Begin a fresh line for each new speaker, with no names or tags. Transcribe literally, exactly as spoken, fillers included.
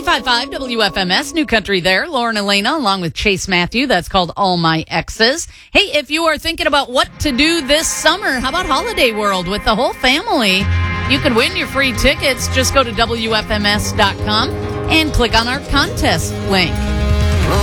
five five W F M S, New Country there. Lauren Elena along with Chase Matthew. That's called All My Exes. Hey, if you are thinking about what to do this summer, how about Holiday World with the whole family? You could win your free tickets. Just go to W F M S dot com and click on our contest link.